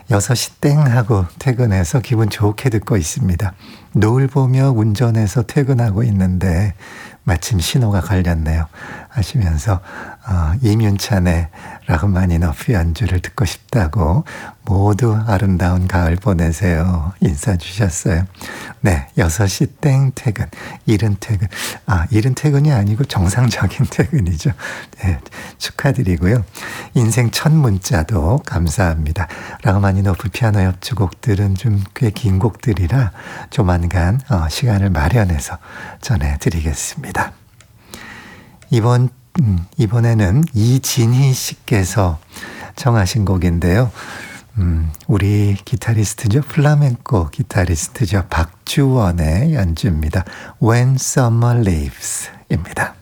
6시 땡 하고 퇴근해서 기분 좋게 듣고 있습니다. 노을 보며 운전해서 퇴근하고 있는데 마침 신호가 걸렸네요 하시면서 이윤찬의 라흐마니노프 연주를 듣고 싶다고 모두 아름다운 가을 보내세요 인사 주셨어요. 네, 6시 땡 퇴근, 이른 퇴근. 이른 퇴근이 아니고 정상적인 퇴근이죠. 네, 축하드리고요. 인생 첫 문자도 감사합니다. 라흐마니노프 피아노 협주곡들은 좀 꽤 긴 곡들이라 조만간 시간을 마련해서 전해드리겠습니다. 이번에는 이진희 씨께서 청하신 곡인데요. 우리 기타리스트죠. 플라멩코 기타리스트죠. 박주원의 연주입니다. When Summer Leaves입니다.